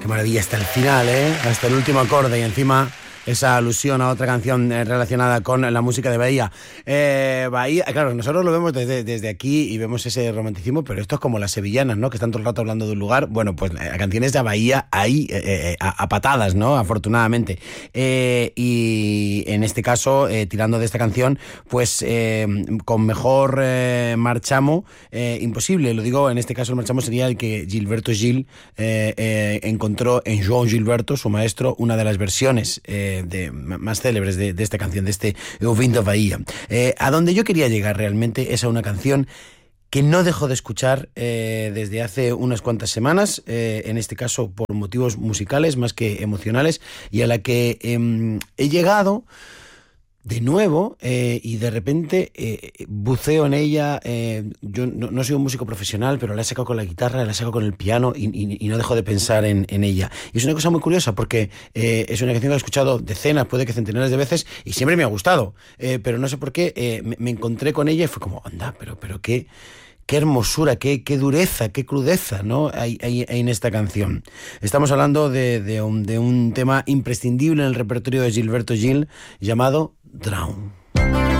Qué maravilla hasta el final, hasta el último acorde y encima esa alusión a otra canción relacionada con la música de Bahía. Bahía, claro, nosotros lo vemos desde aquí y vemos ese romanticismo, pero esto es como las sevillanas, ¿no? Que están todo el rato hablando de un lugar. Bueno, pues la canción es de Bahía ahí a patadas, ¿no? Afortunadamente. Y en este caso, tirando de esta canción, pues con mejor marchamo imposible. Lo digo, en este caso el marchamo sería el que Gilberto Gil encontró en João Gilberto, su maestro, una de las versiones más célebres de esta canción, de este Ouvindo Bahía. A donde yo quería llegar realmente es a una canción que no dejo de escuchar desde hace unas cuantas semanas, en este caso por motivos musicales más que emocionales, y a la que he llegado de nuevo y de repente buceo en ella. Yo no soy un músico profesional, pero la he sacado con la guitarra, la he sacado con el piano y no dejo de pensar en ella. Y es una cosa muy curiosa porque es una canción que he escuchado decenas, puede que centenares de veces, y siempre me ha gustado, pero no sé por qué me encontré con ella y fue como, anda, pero qué hermosura, qué dureza, qué crudeza, ¿no? Hay en esta canción. Estamos hablando de un tema imprescindible en el repertorio de Gilberto Gil llamado Drown.